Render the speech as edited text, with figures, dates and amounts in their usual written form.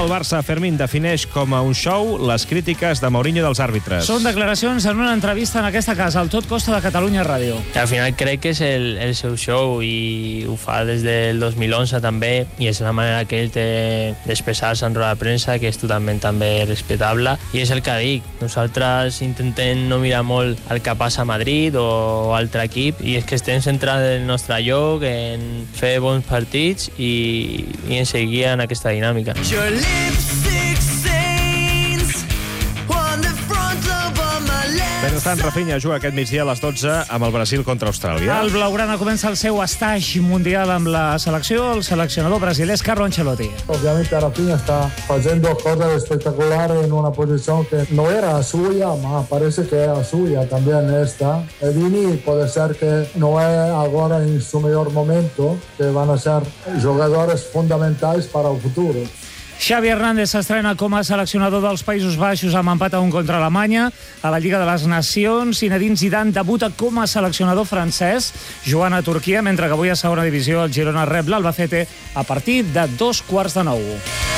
del Barça, Fermín, defineix com a un show les crítiques de Mourinho dels àrbitres. Són declaracions en una entrevista en aquesta casa, al Tot Costa de Catalunya Ràdio. Al final crec que és el seu show i ho fa des del 2011 també, i és la manera que ell té d'expressar-se en roda de premsa, que és totalment també respectable, i és el que dic. Nosaltres intentem no mirar molt el que passa a Madrid o altre equip, i és que estem centrats en el nostre lloc, en fer bons partits i en seguir en aquesta dinàmica. Mentrestant, Rafinha juga aquest migdia a les 12 amb el Brasil contra Austràlia. El blaugrana comença el seu stage mundial amb la selecció. El seleccionador brasiler és Carlo Ancelotti. Ovviamente Rafinha está haciendo cosas espectaculares en una posición que no era suya, ma parece que era suya también esta. Vini puede ser que no es ahora en su mejor momento, que van a ser jugadores fundamentals para el futuro. Xavi Hernández s'estrena com a seleccionador dels Països Baixos amb empat a 1 contra Alemanya. A la Lliga de les Nacions, Zinedine Zidane debuta com a seleccionador francès jugant a Turquia, mentre que avui a segona divisió el Girona rep l'Albacete a partir de 8:45.